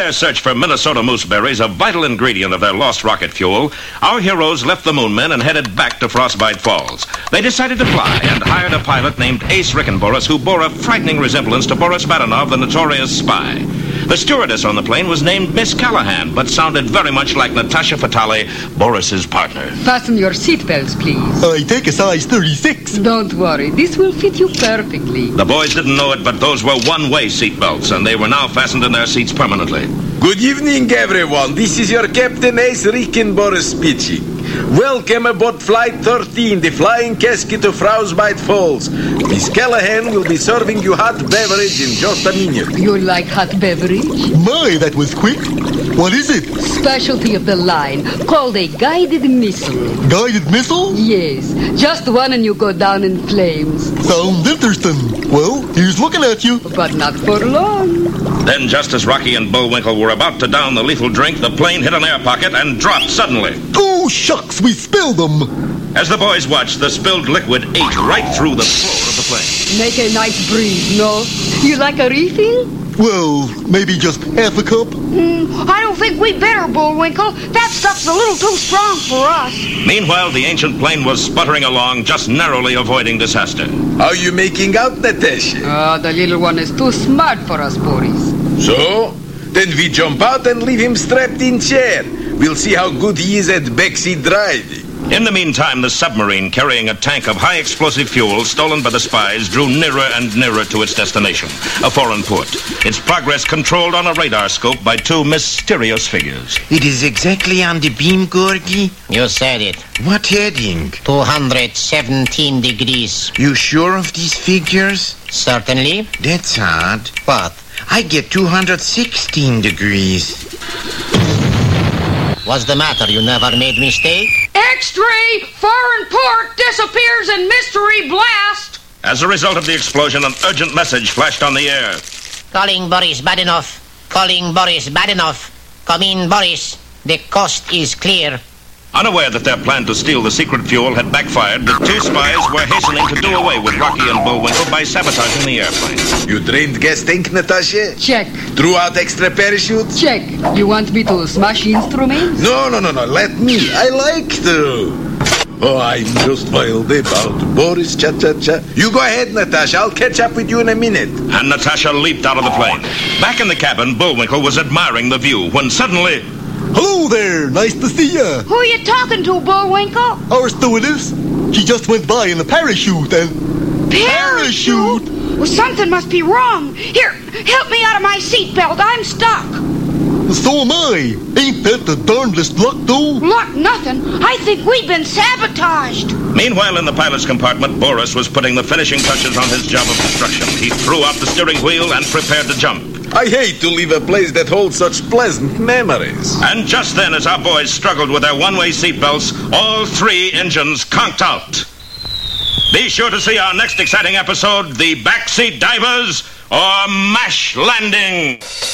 their search for Minnesota mooseberries, a vital ingredient of their lost rocket fuel, our heroes left the Moon Men and headed back to Frostbite Falls. They decided to fly and hired a pilot named Ace Rickenboris, who bore a frightening resemblance to Boris Badenov, the notorious spy. The stewardess on the plane was named Miss Callahan, but sounded very much like Natasha Fatale, Boris's partner. Fasten your seatbelts, please. I take a size 36. Don't worry, this will fit you perfectly. The boys didn't know it, but those were one-way seatbelts, and they were now fastened in their seats permanently. Good evening, everyone. This is your Captain Ace Rickenboris speaking. Welcome aboard Flight 13, the flying casket of Frostbite Falls. Miss Callahan will be serving you hot beverage in just a minute. You like hot beverage? My, that was quick. What is it? Specialty of the line, called a guided missile. Guided missile? Yes, just one and you go down in flames. Sounds interesting. Well, here's looking at you. But not for long. Then, just as Rocky and Bullwinkle were about to down the lethal drink, the plane hit an air pocket and dropped suddenly. Oh, shucks, we spilled them. As the boys watched, the spilled liquid ate right through the floor of the plane. Make a nice breeze, no? You like a refill? Well, maybe just half a cup. I don't think we better, Bullwinkle. That stuff's a little too strong for us. Meanwhile, the ancient plane was sputtering along, just narrowly avoiding disaster. How are you making out, Natasha? The little one is too smart for us, Boris. So? Then we jump out and leave him strapped in chair. We'll see how good he is at backseat driving. In the meantime, the submarine carrying a tank of high explosive fuel stolen by the spies drew nearer and nearer to its destination, a foreign port. Its progress controlled on a radar scope by two mysterious figures. It is exactly on the beam, Gorgie. You said it. What heading? 217 degrees. You sure of these figures? Certainly. That's odd. What? I get 216 degrees. What's the matter? You never made mistake? X-ray! Foreign port disappears in mystery blast! As a result of the explosion, an urgent message flashed on the air. Calling Boris Badenov. Calling Boris Badenov. Come in, Boris. The coast is clear. Unaware that their plan to steal the secret fuel had backfired, the two spies were hastening to do away with Rocky and Bullwinkle by sabotaging the airplane. You drained gas tank, Natasha? Check. Threw out extra parachutes? Check. You want me to smash instruments? No. Let me. I like to. Oh, I'm just wild about Boris Cha-Cha-Cha. You go ahead, Natasha. I'll catch up with you in a minute. And Natasha leaped out of the plane. Back in the cabin, Bullwinkle was admiring the view when suddenly... Hello there. Nice to see ya. Who are you talking to, Bullwinkle? Our stewardess. She just went by in a parachute and... Parachute? Well, something must be wrong. Here, help me out of my seatbelt. I'm stuck. So am I. Ain't that the darndest luck, though? Luck nothing. I think we've been sabotaged. Meanwhile, in the pilot's compartment, Boris was putting the finishing touches on his job of destruction. He threw out the steering wheel and prepared to jump. I hate to leave a place that holds such pleasant memories. And just then, as our boys struggled with their one-way seatbelts, all three engines conked out. Be sure to see our next exciting episode, The Backseat Divers or MASH Landing.